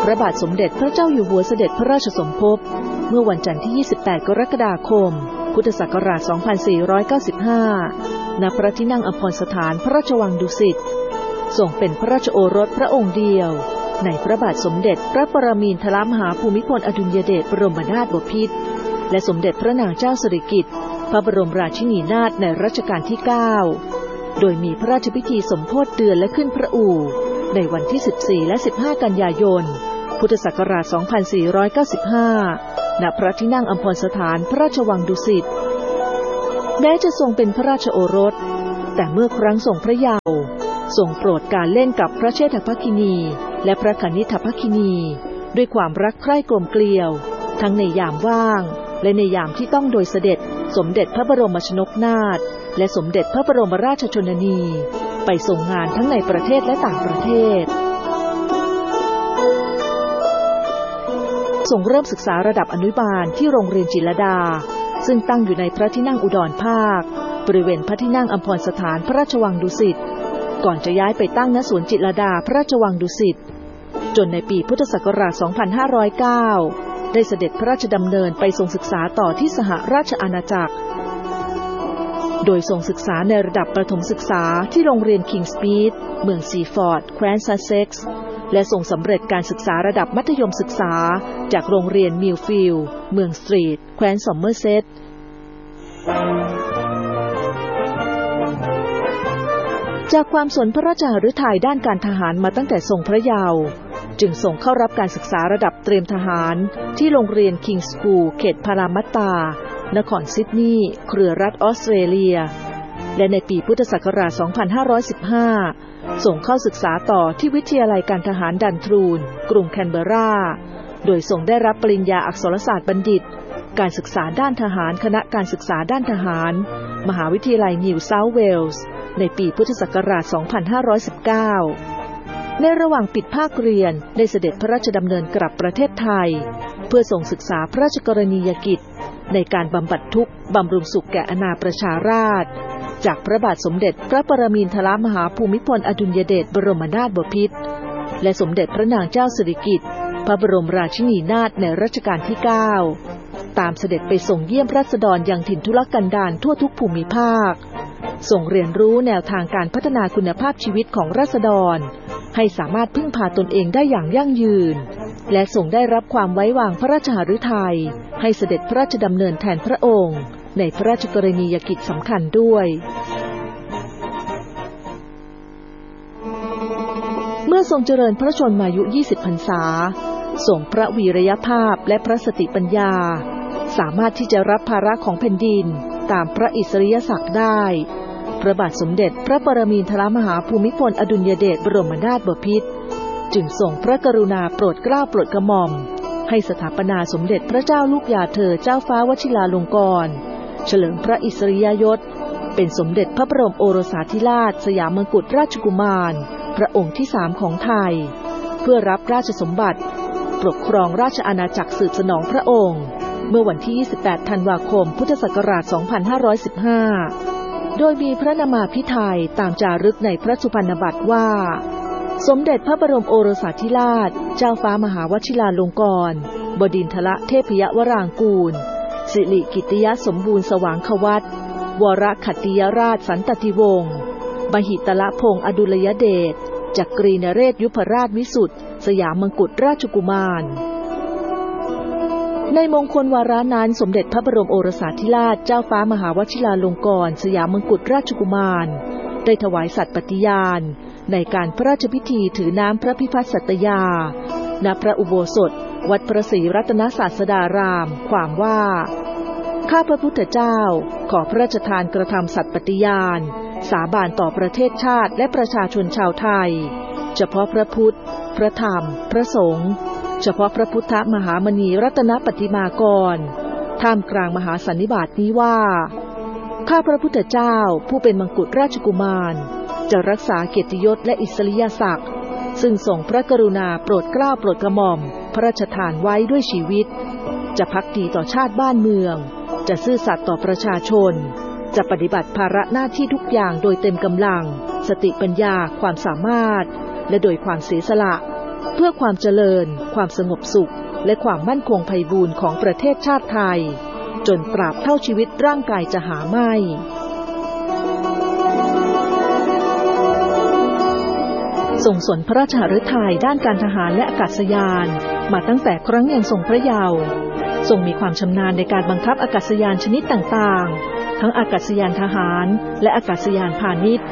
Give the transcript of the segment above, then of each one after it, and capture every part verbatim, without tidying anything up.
พระบาทสมเด็จพระเจ้าอยู่หัวเสด็จพระราชสมภพเมื่อวันจันทร์ที่ยี่สิบแปดกรกฎาคมพุทธศักราชสองพันสี่ร้อยเก้าสิบห้าณพระที่นั่งอัมพรสถานพระราชวังดุสิตทรงเป็นพระราชโอรสพระองค์เดียวในพระบาทสมเด็จพระปรมินทรมหาภูมิพลอดุลยเดชบรมนาถบพิตรและสมเด็จพระนางเจ้าสิริกิติ์พระบรมราชินีนาถในรัชกาลที่เก้าโดยมีพระราชพิธีสมโภชเดือนและขึ้นพระอู่ในวันที่สิบสี่และสิบห้ากันยายนพุทธศักราชสองพันสี่ร้อยเก้าสิบห้าณพระที่นั่งอัมพรสถานพระราชวังดุสิตแม้จะทรงเป็นพระราชโอรสแต่เมื่อครั้งทรงพระเยาว์ทรงโปรดการเล่นกับพระเชษฐภคินีและพระคณิษฐภคินีด้วยความรักใคร่กลมเกลียวทั้งในยามว่างและในยามที่ต้องโดยเสด็จสมเด็จพระบรมชนกนาถและสมเด็จพระบรมราชชนนีไปทรงงานทั้งในประเทศและต่างประเทศทรงเริ่มศึกษาระดับอนุบาลที่โรงเรียนจิตรลดาซึ่งตั้งอยู่ในพระที่นั่งอุดรภาคบริเวณพระที่นั่งอัมพรสถานพระราชวังดุสิตก่อนจะย้ายไปตั้งณสวนจิตรลดาพระราชวังดุสิตจนในปีพุทธศักราชสองพันห้าร้อยเก้าได้เสด็จพระราชดำเนินไปทรงศึกษาต่อที่สหราชอาณาจักรโดยทรงศึกษาในระดับประถมศึกษาที่โรงเรียนคิงส์ปีดเมืองซีฟอร์ดแคว้นซัสเซ็กซ์และทรงสำเร็จการศึกษาระดับมัธยมศึกษาจากโรงเรียนมิลฟิลด์เมืองสตรีทแคว้นซอมเมอร์เซตจากความสนพระราชหฤทัยด้านการทหารมาตั้งแต่ทรงพระเยาว์จึงส่งเข้ารับการศึกษาระดับเตรียมทหารที่โรงเรียนคิงส์สคูลเขตพารามัตตานครซิดนีย์เครือรัฐออสเตรเลียและในปีพุทธศักราชสองพันห้าร้อยสิบห้าส่งเข้าศึกษาต่อที่วิทยาลัยการทหารดันทรูนกรุงแคนเบอร์ราโดยทรงได้รับปริญญาอักษรศาสตร์บัณฑิตการศึกษาด้านทหารคณะการศึกษาด้านทหารมหาวิทยาลัยนิวเซาท์เวลส์ในปีพุทธศักราชสองพันห้าร้อยสิบเก้าในระหว่างปิดภาคเรียนได้เสด็จพระราชดำเนินกลับประเทศไทยเพื่อทรงศึกษาพระราชกรณียกิจในการบำบัดทุกข์บำรุงสุขแก่อาณาประชาราษฎร์จากพระบาทสมเด็จพระปรมินทรมหาภูมิพลอดุลยเดชบรมนาถบพิตรและสมเด็จพระนางเจ้าสิริกิติ์พระบรมราชินีนาถในรัชกาลที่เก้าตามเสด็จไปส่งเยี่ยมราษฎรยังถิ่นทุรกันดารทั่วทุกภูมิภาคทรงเรียนรู้แนวทางการพัฒนาคุณภาพชีวิตของราษฎรให้สามารถพึ่งพาตนเองได้อย่างยั่งยืนและทรงได้รับความไว้วางพระราชหฤทัยให้เสด็จพระราชดำเนินแทนพระองค์ในพระราชกรณียกิจสำคัญด้วยเมื่อทรงเจริญพระชนมายุยี่สิบพรรษาทรงพระวีรยภาพและพระสติปัญญาสามารถที่จะรับภาระของแผ่นดินตามพระอิสริยศักดิ์ได้พระบาทสมเด็จพระปรมินทรมหาภูมิพลอดุลยเดชบรมนาถบพิตรจึงทรงพระกรุณาโปรดเกล้าโปรดกระหม่อมให้สถาปนาสมเด็จพระเจ้าลูกยาเธอเจ้าฟ้าวชิราลงกรณ์เฉลิมพระอิสริยยศเป็นสมเด็จพระบรมโอรสาธิราชสยามกุฎราชกุมารพระองค์ที่สามของไทยเพื่อรับราชสมบัติปกครองราชอาณาจักรสืบสนองพระองค์เมื่อวันที่ยี่สิบแปดธันวาคมพุทธศักราชสองพันห้าร้อยสิบห้าโดยมีพระนามาภิไธยตามจารึกในพระสุพรรณบัตรว่าสมเด็จพระบรมโอรสาธิราชเจ้าฟ้ามหาวชิราลงกรณ์บดินทรเทพยวรางกูลสิริกิติยสมบูรณ์สว่างควัตรวรขัตติยราชสันตติวงศ์มหิตลพงศ์อดุลยเดชจักรีนเรศยุพราชวิสุทธิ์สยามมงกุฎราชกุมารในมงคลวาระนั้นสมเด็จพระบรมโอรสาธิราชเจ้าฟ้ามหาวชิราลงกรณ์สยามมงกุฎราชกุมารได้ถวายสัตย์ปฏิญาณในการพระราชพิธีถือน้ำพระพิพัฒน์สัตยาณพระอุโบสถวัดพระศรีรัตนศาสดารามความว่าข้าพระพุทธเจ้าขอพระราชทานกระทำสัตย์ปฏิญาณสาบานต่อประเทศชาติและประชาชนชาวไทยเฉพาะพระพุทธพระธรรมพระสงฆ์เฉพาะพระพุทธมหามณีรัตนปฏิมากรท่ามกลางมหาสันนิบาตนี้ว่าข้าพระพุทธเจ้าผู้เป็นมงกุฎราชกุมารจะรักษาเกียรติยศและอิสริยศักดิ์ซึ่งทรงพระกรุณาโปรดเกล้าโปรดกระหม่อมพระราชทานไว้ด้วยชีวิตจะภักดีต่อชาติบ้านเมืองจะซื่อสัตย์ต่อประชาชนจะปฏิบัติภาระหน้าที่ทุกอย่างโดยเต็มกำลังสติปัญญาความสามารถและโดยความเสียสละเพื่อความเจริญความสงบสุขและความมั่นคงไพบูลย์ของประเทศชาติไทยจนตราบเท่าชีวิตร่างกายจะหาไม่ทรงสนพระราชฤทัยด้านการทหารและอากาศยานมาตั้งแต่ครั้งยังทรงพระเยาว์ทรงมีความชำนาญในการบังคับอากาศยานชนิดต่างๆทั้งอากาศยานทหารและอากาศยานพาณิชย์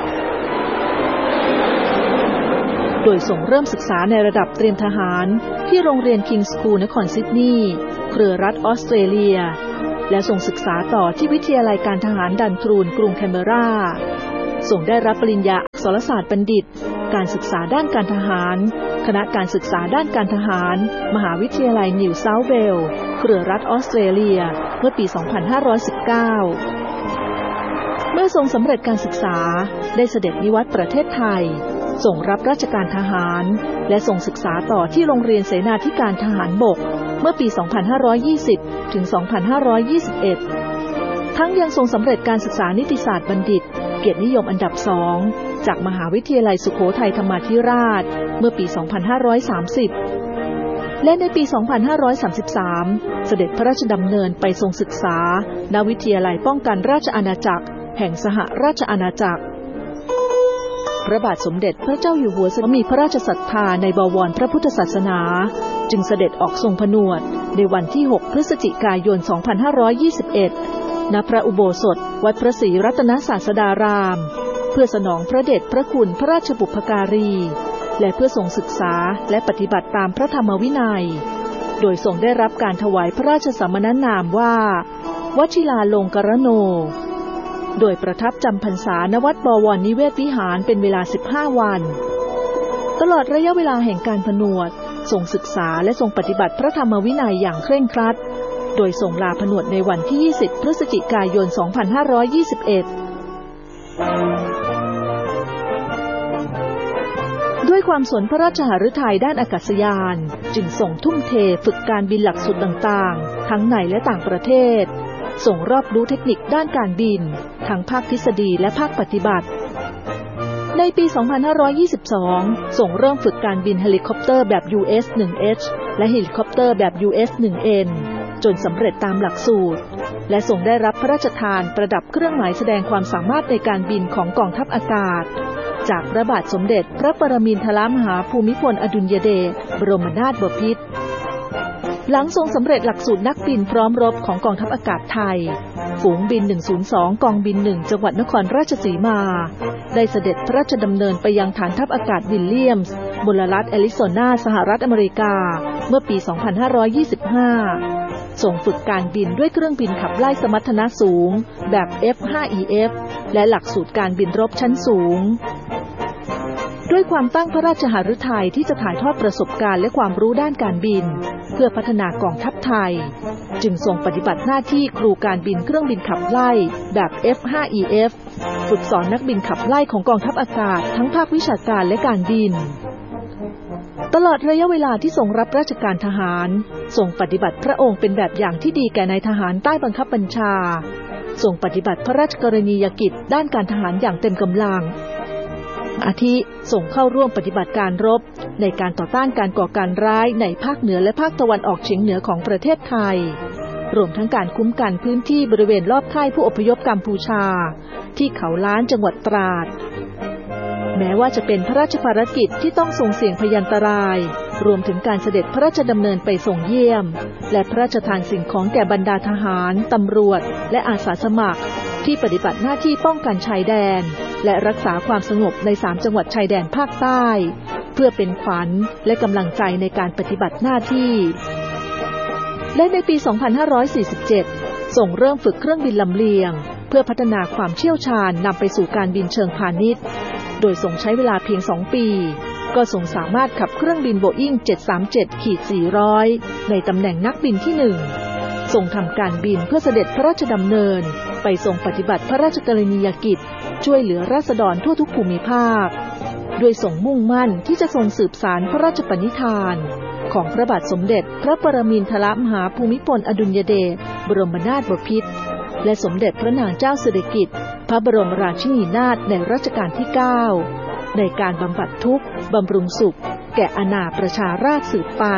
โดยส่งเริ่มศึกษาในระดับเตรียมทหารที่โรงเรียนคิงส์สคูลนครซิดนีย์เครือรัฐออสเตรเลียและส่งศึกษาต่อที่วิทยาลัยการทหารดันทรูนกรุงแคนเบราส่งได้รับปริญญาอักษรศาสตร์บัณฑิตการศึกษาด้านการทหารคณะการศึกษาด้านการทหารมหาวิทยาลัยนิวเซาท์เวลส์เครือรัฐออสเตรเลียเมื่อปี สองพันห้าร้อยสิบเก้า เมื่อทรงสำเร็จการศึกษาได้เสด็จนิวัตประเทศไทยส่งรับราชการทหารและส่งศึกษาต่อที่โรงเรียนเสนาธิการทหารบกเมื่อปี สองพันห้าร้อยยี่สิบ ถึง สองพันห้าร้อยยี่สิบเอ็ด ทั้งยังทรงสำเร็จการศึกษานิติศาสตร์บัณฑิตเกียรตินิยมอันดับสองจากมหาวิทยาลัยสุโขทัยธรรมาธิราชเมื่อปี สองพันห้าร้อยสามสิบ และในปี สองพันห้าร้อยสามสิบสาม เสด็จพระราชดำเนินไปทรงศึกษาณวิทยาลัยป้องกันราชอาณาจักรแห่งสหราชอาณาจักรพระบาทสมเด็จพระเจ้าอยู่หัวทรงมีพระราชศรัทธาในบวรพระพุทธศาสนาจึงเสด็จออกทรงผนวดในวันที่หกพฤศจิกายน สองพันห้าร้อยยี่สิบเอ็ด ณ พระอุโบสถวัดพระศรีรัตนศาสดารามเพื่อสนองพระเดชพระคุณพระราชบุพการีและเพื่อทรงศึกษาและปฏิบัติตามพระธรรมวินัยโดยทรงได้รับการถวายพระราชสมณนามว่าวชิราลงกรโนโดยประทับจำพรรษาณวัดบวรนิเวศวิหารเป็นเวลาสิบห้าวันตลอดระยะเวลาแห่งการผนวดทรงศึกษาและทรงปฏิบัติพระธรรมวินัยอย่างเคร่งครัดโดยทรงลาผนวดในวันที่ยี่สิบพฤศจิกายน สองพันห้าร้อยยี่สิบเอ็ด ด้วยความสนพระราชหฤทัยด้านอากาศยานจึงส่งทุ่มเทฝึกการบินหลักสูตรต่างๆทั้งในและต่างประเทศส่งรอบรู้เทคนิคด้านการบินทั้งภาคทฤษฎีและภาคปฏิบัติในปี สองพันห้าร้อยยี่สิบสอง ส่งเริ่มฝึกการบินเฮลิคอปเตอร์แบบ ยู เอส หนึ่ง เอช และเฮลิคอปเตอร์แบบ ยู เอส หนึ่ง เอ็น จนสำเร็จตามหลักสูตรและส่งได้รับพระราชทานประดับเครื่องหมายแสดงความสามารถในการบินของกองทัพอากาศจากพระบาทสมเด็จพระปรมินทรมหาภูมิพลอดุลยเดชบรมนาถบพิตรหลังทรงสำเร็จหลักสูตรนักบินพร้อมรบของกองทัพอากาศไทยฝูงบินหนึ่งศูนย์สองกองบินหนึ่งจังหวัดนครราชสีมาได้เสด็จพระราชดำเนินไปยังฐานทัพอากาศวิลเลียมส์บนรัฐแอริโซนาสหรัฐอเมริกาเมื่อปี สองพันห้าร้อยยี่สิบห้า ส่งฝึกการบินด้วยเครื่องบินขับไล่สมรรถนะสูงแบบ เอฟ ห้า อี เอฟ และหลักสูตรการบินรบชั้นสูงด้วยความตั้งพระราชหฤทัยที่จะถ่ายทอดประสบการณ์และความรู้ด้านการบินเพื่อพัฒนากองทัพไทยจึงทรงปฏิบัติหน้าที่ครูการบินเครื่องบินขับไล่แบบ เอฟ ห้า อี เอฟ ฝึกสอนนักบินขับไล่ของกองทัพอากาศทั้งภาควิชาการและการบินตลอดระยะเวลาที่ทรงรับราชการทหารทรงปฏิบัติพระองค์เป็นแบบอย่างที่ดีแก่นายทหารใต้บังคับบัญชาทรงปฏิบัติพระราชกรณียกิจด้านการทหารอย่างเต็มกำลังอาทิส่งเข้าร่วมปฏิบัติการรบในการต่อต้านการก่อการร้ายในภาคเหนือและภาคตะวันออกเฉียงเหนือของประเทศไทยรวมทั้งการคุ้มกันพื้นที่บริเวณรอบค่ายผู้อพยพกัมพูชาที่เขาล้านจังหวัดตราดแม้ว่าจะเป็นพระราชภารกิจที่ต้องทรงเสี่ยงพยันตรายรวมถึงการเสด็จพระราชดำเนินไปส่งเยี่ยมและพระราชทานสิ่งของแก่บรรดาทหารตำรวจและอาสาสมัครที่ปฏิบัติหน้าที่ป้องกันชายแดนและรักษาความสงบในสามจังหวัดชายแดนภาคใต้เพื่อเป็นขวัญและกำลังใจในการปฏิบัติหน้าที่และในปี สองพันห้าร้อยสี่สิบเจ็ด ส่งเริ่มฝึกเครื่องบินลำเลียงเพื่อพัฒนาความเชี่ยวชาญนำไปสู่การบินเชิงพาณิชย์โดยส่งใช้เวลาเพียงสองปีก็ส่งสามารถขับเครื่องบินโบอิ้ง เจ็ดสามเจ็ด สี่ร้อย ในตำแหน่งนักบินที่หนึ่งส่งทำการบินเพื่อเสด็จพระราชดำเนินไปทรงปฏิบัติพระราชกรณียกิจช่วยเหลือราษฎรทั่วทุกภูมิภาคด้วยทรงมุ่งมั่นที่จะทรงสืบสานพระราชปณิธานของพระบาทสมเด็จพระปรมินทรมหาภูมิพลอดุลยเดชบรมนาถบพิตรและสมเด็จพระนางเจ้าสิริกิติ์พระบรมราชินีนาถในรัชกาลที่เก้าในการบำบัดทุกข์บำรุงสุขแก่อาณาประชาราษฎร์สืบไป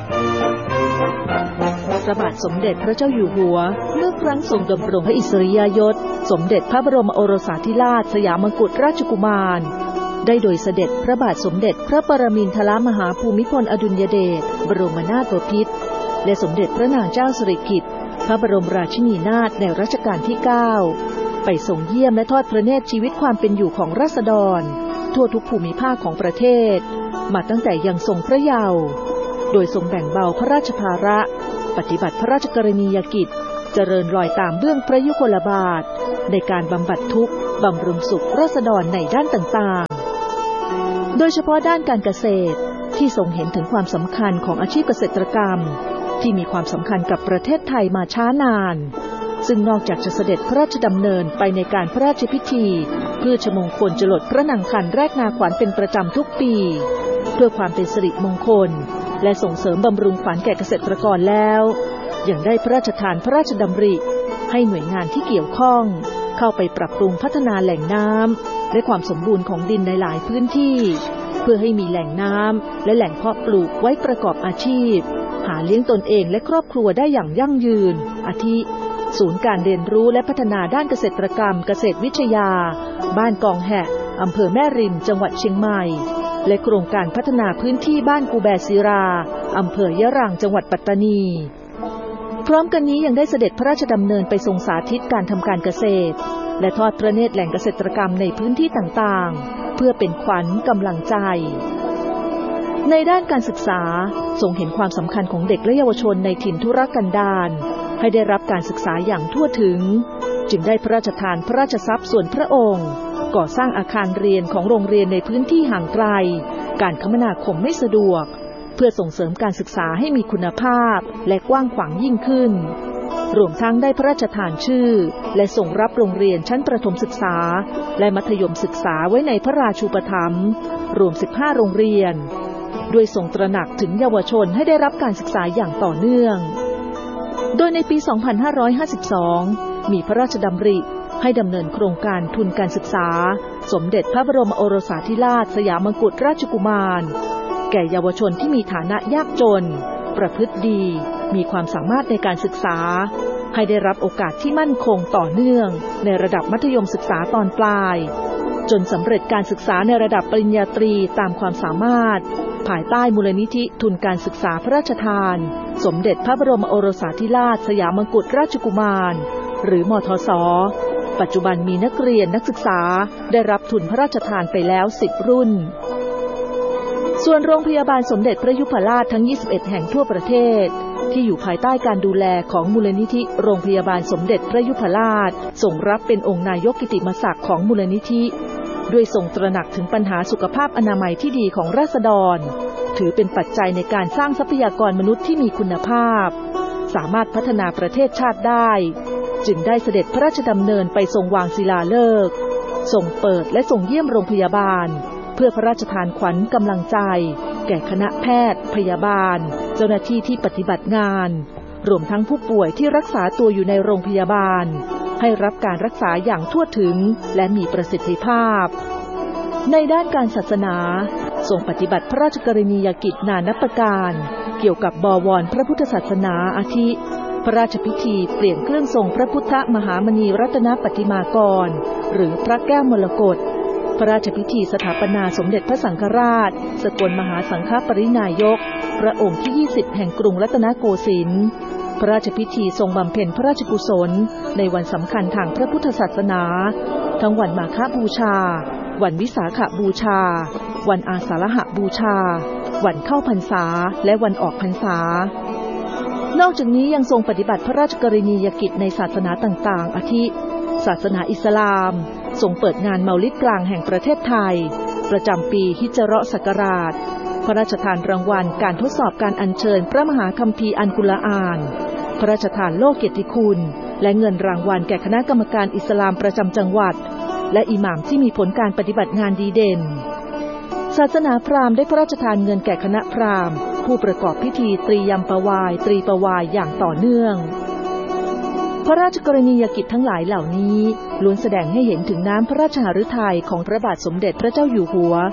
พระบาทสมเด็จพระเจ้าอยู่หัวเมื่อครั้งทรงดำรงพระอิสริยยศสมเด็จพระบรมโอรสาธิราชสยามกุฎราชกุมารได้โดยเสด็จพระบาทสมเด็จพระปรมินทรมหาภูมิพลอดุลยเดชบรมนาถบพิตรและสมเด็จพระนางเจ้าสิริกิติ์พระบรมราชินีนาถในรัชกาลที่เก้าไปทรงเยี่ยมและทอดพระเนตรชีวิตความเป็นอยู่ของราษฎรทั่วทุกภูมิภาคของประเทศมาตั้งแต่ยังทรงพระเยาว์โดยทรงแบ่งเบาพระราชภาระปฏิบัติพระราชกรณียกิจเจริญรอยตามเบื้องพระยุคลบาทในการบำบัดทุกข์บำรุงสุขราษฎรในด้านต่างๆโดยเฉพาะด้านการเกษตรที่ทรงเห็นถึงความสำคัญของอาชีพเกษตรกรรมที่มีความสำคัญกับประเทศไทยมาช้านานซึ่งนอกจากจะเสด็จพระราชดำเนินไปในการพระราชพิธีพืชมงคลจรดพระนางคันแรกนาขวัญเป็นประจำทุกปีเพื่อความเป็นสิริมงคลและส่งเสริมบำรุงขวัญแก่เกษตรกรแล้วยังได้พระราชทานพระราชดำริให้หน่วยงานที่เกี่ยวข้องเข้าไปปรับปรุงพัฒนาแหล่งน้ำและความสมบูรณ์ของดินในหลายพื้นที่เพื่อให้มีแหล่งน้ำและแหล่งเพาะปลูกไว้ประกอบอาชีพหาเลี้ยงตนเองและครอบครัวได้อย่างยั่งยืนอาทิศูนย์การเรียนรู้และพัฒนาด้านเกษตรกรรมเกษตรวิทยาบ้านกองแหะอำเภอแม่ริมจังหวัดเชียงใหม่และโครงการพัฒนาพื้นที่บ้านกูแบศิราอำเภอยะรังจังหวัดปัตตานีพร้อมกันนี้ยังได้เสด็จพระราชดำเนินไปทรงสาธิตการทำการเกษตรและทอดพระเนตรแหล่งเกษตรกรรมในพื้นที่ต่างๆเพื่อเป็นขวัญกำลังใจในด้านการศึกษาทรงเห็นความสำคัญของเด็กและเยาวชนในถิ่นทุรกันดารให้ได้รับการศึกษาอย่างทั่วถึงจึงได้พระราชทานพระราชทรัพย์ส่วนพระองค์ก่อสร้างอาคารเรียนของโรงเรียนในพื้นที่ห่างไกลการคมนาคมไม่สะดวกเพื่อส่งเสริมการศึกษาให้มีคุณภาพและกว้างขวางยิ่งขึ้นรวมทั้งได้พระราชทานชื่อและส่งรับโรงเรียนชั้นประถมศึกษาและมัธยมศึกษาไว้ในพระราชูปถัมภ์รวมสิบห้าโรงเรียนด้วยทรงตระหนักถึงเยาวชนให้ได้รับการศึกษาอย่างต่อเนื่องโดยในปี สองพันห้าร้อยห้าสิบสอง มีพระราชดำริให้ดำเนินโครงการทุนการศึกษาสมเด็จพระบรมโอรสาธิราชสยามกุฎราชกุมารแก่เยาวชนที่มีฐานะยากจนประพฤติดีมีความสามารถในการศึกษาให้ได้รับโอกาสที่มั่นคงต่อเนื่องในระดับมัธยมศึกษาตอนปลายจนสำเร็จการศึกษาในระดับปริญญาตรีตามความสามารถภายใต้มูลนิธิทุนการศึกษาพระราชทานสมเด็จพระบรมโอรสาธิราชสยามกุฎราชกุมารหรือมทส.ปัจจุบันมีนักเรียนนักศึกษาได้รับทุนพระราชทานไปแล้วสิบรุ่นส่วนโรงพยาบาลสมเด็จพระยุพราชทั้งยี่สิบเอ็ดแห่งทั่วประเทศที่อยู่ภายใต้การดูแลของมูลนิธิโรงพยาบาลสมเด็จพระยุพราชส่งรับเป็นองค์นายกกิตติมศักดิ์ของมูลนิธิด้วยทรงตระหนักถึงปัญหาสุขภาพอนามัยที่ดีของราษฎรถือเป็นปัจจัยในการสร้างทรัพยากรมนุษย์ที่มีคุณภาพสามารถพัฒนาประเทศชาติได้จึงได้เสด็จพระราชดำเนินไปทรงวางศิลาฤกษ์ทรงเปิดและทรงเยี่ยมโรงพยาบาลเพื่อพระราชทานขวัญกำลังใจแก่คณะแพทย์พยาบาลเจ้าหน้าที่ที่ปฏิบัติงานรวมทั้งผู้ป่วยที่รักษาตัวอยู่ในโรงพยาบาลให้รับการรักษาอย่างทั่วถึงและมีประสิทธิภาพในด้านการศาสนาทรงปฏิบัติพระราชกรณียกิจนานับประการเกี่ยวกับบวรพระพุทธศาสนาอาทิพระราชพิธีเปลี่ยนเครื่องทรงพระพุทธมหามณีรัตนปฏิมากรหรือพระแก้วมรกตพระราชพิธีสถาปนาสมเด็จพระสังฆราชสกลมหาสังฆปรินายกพระองค์ที่ยี่สิบแห่งกรุงรัตนโกสินทร์พระราชพิธีทรงบำเพ็ญพระราชกุศลในวันสำคัญทางพระพุทธศาสนาทั้งวันมาฆบูชาวันวิสาขบูชาวันอาสาฬหบูชาวันเข้าพรรษาและวันออกพรรษานอกจากนี้ยังทรงปฏิบัติพระราชกรณียกิจในศาสนาต่างๆอาทิศาสนาอิสลามทรงเปิดงานเมาลิดกลางแห่งประเทศไทยประจำปีฮิจเราะห์ศักราชพระราชทานรางวัลการทดสอบการอัญเชิญพระมหาคัมภีร์อัลกุรอานพระราชทานโล่เกียรติคุณและเงินรางวัลแก่คณะกรรมการอิสลามประจำจังหวัดและอิหม่ามที่มีผลการปฏิบัติงานดีเด่นศาสนาพราหมณ์ได้พระราชทานเงินแก่คณะพราหมณ์ผู้ประกอบพิธีตรียมปวายตรีปวายอย่างต่อเนื่องพระราชกรณียกิจทั้งหลายเหล่านี้ล้วนแสดงให้เห็นถึงน้ำพระราชหฤทัยของพระบาทสมเด็จพระเจ้าอยู่หัว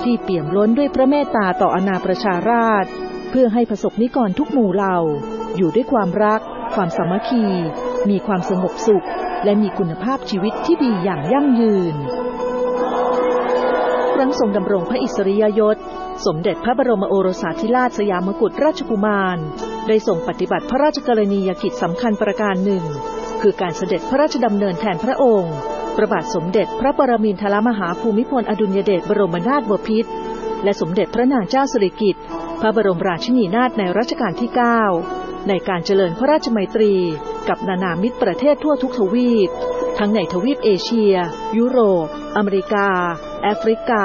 ที่เปี่ยมล้นด้วยพระเมตตาต่ออาณาประชาราษฎร์เพื่อให้ประสบนิกรทุกหมู่เหล่าอยู่ด้วยความรักความสามัคคีมีความสงบสุขและมีคุณภาพชีวิตที่ดีอย่างยั่งยืนครั้งทรงดำรงพระอิสริยยศสมเด็จพระบรมโอรสาธิราชสยามกุฎราชกุมารได้ทรงปฏิบัติพระราชกรณียกิจสำคัญประการหนึ่งคือการเสด็จพระราชดำเนินแทนพระองค์พระบาทสมเด็จพระปรมินทรมหาภูมิพลอดุลยเดชบรมนาถบพิตรและสมเด็จพระนางเจ้าสิริกิติ์พระบรมราชินีนาถในรัชกาลที่เก้าในการเจริญพระราชไมตรีกับนานามิตรประเทศทั่วทุกทวีปทั้งในทวีปเอเชียยุโรปอเมริกาแอฟริกา